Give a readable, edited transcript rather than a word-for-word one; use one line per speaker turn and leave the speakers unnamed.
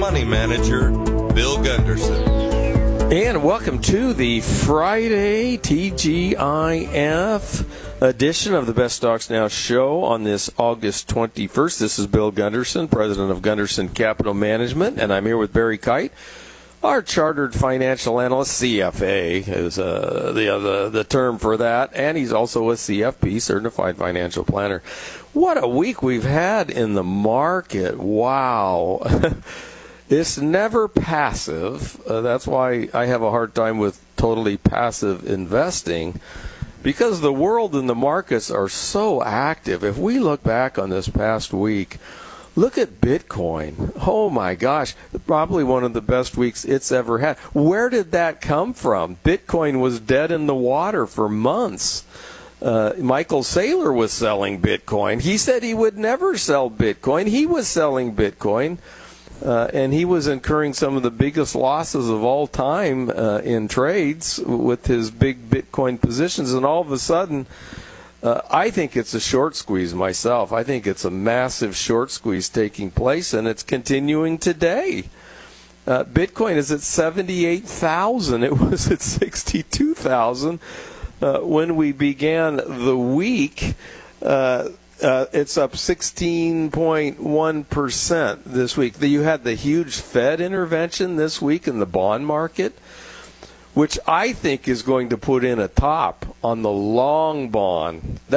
money manager, Bill Gunderson.
And welcome to the Friday TGIF edition of the Best Stocks Now show on this August 21st. This is Bill Gunderson, president of Gunderson Capital Management, and I'm here with Barry Kite, our chartered financial analyst. CFA is the term for that, and he's also a CFP, certified financial planner. What a week we've had in the market. Wow. It's never passive. That's why I have a hard time with totally passive investing, because the world and the markets are so active. If we look back on this past week, look at Bitcoin. Oh my gosh, probably one of the best weeks it's ever had. Where did that come from? Bitcoin was dead in the water for months. Michael Saylor was selling Bitcoin. He said he would never sell Bitcoin. He was selling Bitcoin. And he was incurring some of the biggest losses of all time in trades with his big Bitcoin positions. And all of a sudden, I think it's a short squeeze myself. I think it's a massive short squeeze taking place, and it's continuing today. Bitcoin is at 78,000. It was at 62,000 when we began the week. It's up 16.1% this week. You had the huge Fed intervention this week in the bond market, which I think is going to put in a top on the long bond.